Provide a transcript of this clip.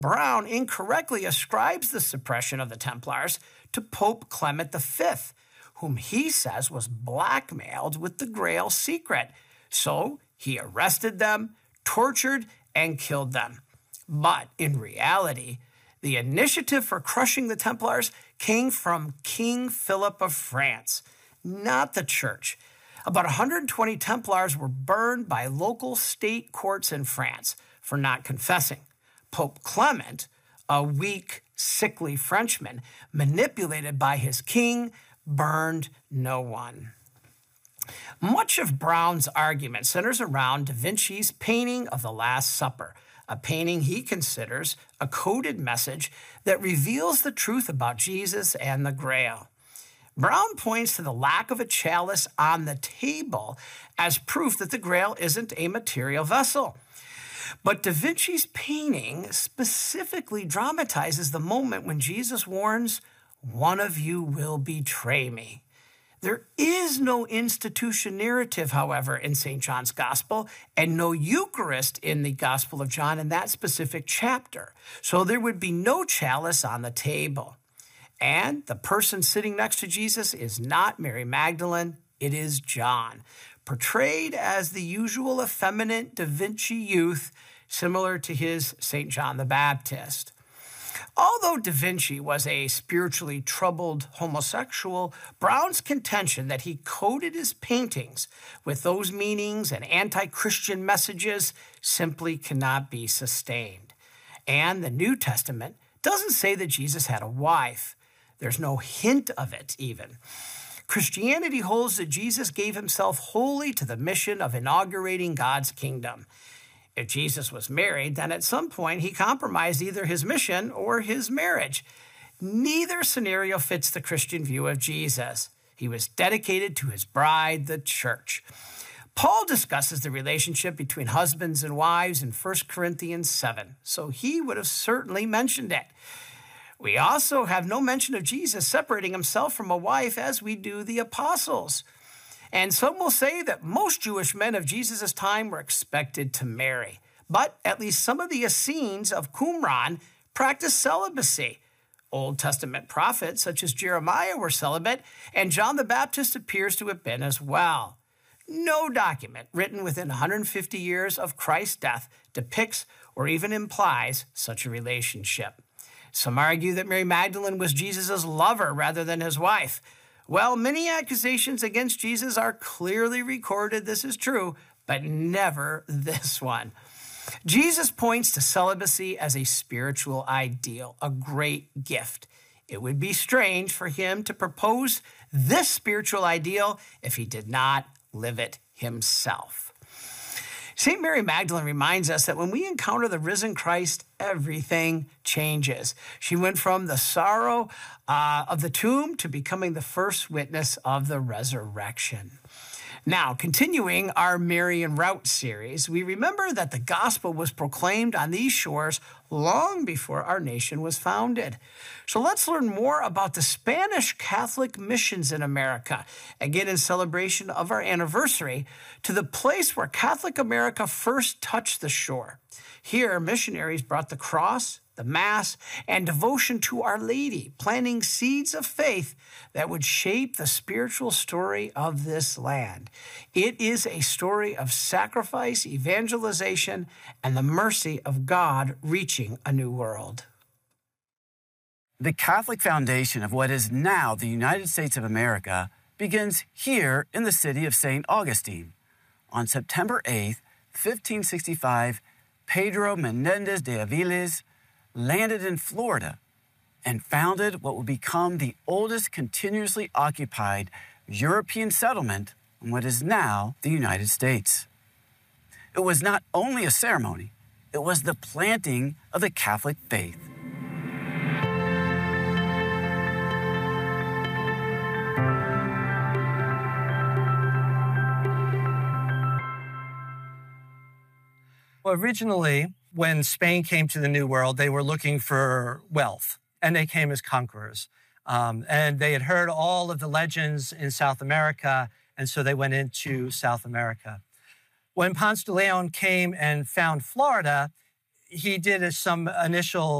Brown incorrectly ascribes the suppression of the Templars to Pope Clement V, whom he says was blackmailed with the Grail secret. So he arrested them, tortured, and killed them. But in reality, the initiative for crushing the Templars came from King Philip of France, not the church. About 120 Templars were burned by local state courts in France for not confessing. Pope Clement, a weak, sickly Frenchman, manipulated by his king, burned no one. Much of Brown's argument centers around Da Vinci's painting of the Last Supper, a painting he considers a coded message that reveals the truth about Jesus and the Grail. Brown points to the lack of a chalice on the table as proof that the Grail isn't a material vessel. But Da Vinci's painting specifically dramatizes the moment when Jesus warns, "One of you will betray me." There is no institution narrative, however, in St. John's Gospel, and no Eucharist in the Gospel of John in that specific chapter. So there would be no chalice on the table. And the person sitting next to Jesus is not Mary Magdalene, it is John, portrayed as the usual effeminate Da Vinci youth, similar to his St. John the Baptist. Although Da Vinci was a spiritually troubled homosexual, Brown's contention that he coded his paintings with those meanings and anti-Christian messages simply cannot be sustained. And the New Testament doesn't say that Jesus had a wife. There's no hint of it, even. Christianity holds that Jesus gave himself wholly to the mission of inaugurating God's kingdom. If Jesus was married, then at some point he compromised either his mission or his marriage. Neither scenario fits the Christian view of Jesus. He was dedicated to his bride, the church. Paul discusses the relationship between husbands and wives in 1 Corinthians 7, so he would have certainly mentioned it. We also have no mention of Jesus separating himself from a wife as we do the apostles. And some will say that most Jewish men of Jesus' time were expected to marry. But at least some of the Essenes of Qumran practiced celibacy. Old Testament prophets such as Jeremiah were celibate, and John the Baptist appears to have been as well. No document written within 150 years of Christ's death depicts or even implies such a relationship. Some argue that Mary Magdalene was Jesus' lover rather than his wife. Well, many accusations against Jesus are clearly recorded, this is true, but never this one. Jesus points to celibacy as a spiritual ideal, a great gift. It would be strange for him to propose this spiritual ideal if he did not live it himself. St. Mary Magdalene reminds us that when we encounter the risen Christ, everything changes. She went from the sorrow of the tomb to becoming the first witness of the resurrection. Now, continuing our Marian Route series, we remember that the gospel was proclaimed on these shores long before our nation was founded. So let's learn more about the Spanish Catholic missions in America, again in celebration of our anniversary, to the place where Catholic America first touched the shore. Here, missionaries brought the cross, the Mass, and devotion to Our Lady, planting seeds of faith that would shape the spiritual story of this land. It is a story of sacrifice, evangelization, and the mercy of God reaching a new world. The Catholic foundation of what is now the United States of America begins here in the city of St. Augustine. On September 8th, 1565, Pedro Menendez de Aviles landed in Florida and founded what would become the oldest continuously occupied European settlement in what is now the United States. It was not only a ceremony, it was the planting of the Catholic faith. Well, originally, when Spain came to the New World, they were looking for wealth, and they came as conquerors. And they had heard all of the legends in South America, and so they went into South America. When Ponce de Leon came and found Florida, he did some initial